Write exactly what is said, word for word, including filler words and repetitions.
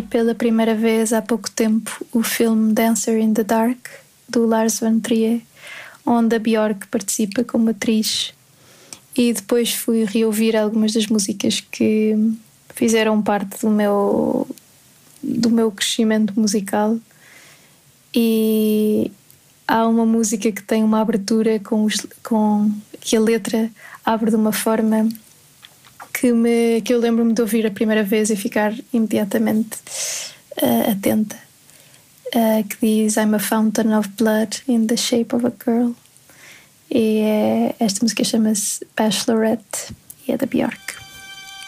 pela primeira vez há pouco tempo o filme Dancer in the Dark, do Lars von Trier, onde a Björk participa como atriz, e depois fui reouvir algumas das músicas que fizeram parte do meu, do meu crescimento musical. E há uma música que tem uma abertura com, os, com que a letra abre de uma forma que, me, que eu lembro-me de ouvir a primeira vez e ficar imediatamente uh, atenta, uh, que diz I'm a fountain of blood in the shape of a girl. E é, esta música chama-se Bachelorette e é da Björk.